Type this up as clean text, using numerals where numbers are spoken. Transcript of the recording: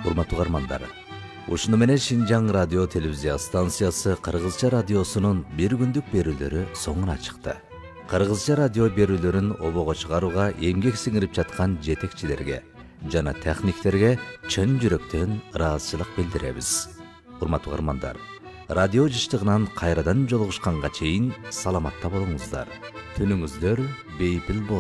Урматтуу угармандар, ушуну менен Шинжаң радио телевизия станциясы кыргызча радиосунун бир күндүк берүүлөрү соңуна чыкты. Кыргызча радио берүүлөрүн обого чыгарууга эмгек сиңирип жаткан жетекчилерге жана техниктерге чын жүрөктөн ыраазычылык билдиребиз. Урматтуу угармандар, радио жыштыгынан кайрадан жолугушканга чейин саламатта болуңуздар. Түнүңүздөр бейпил болсун.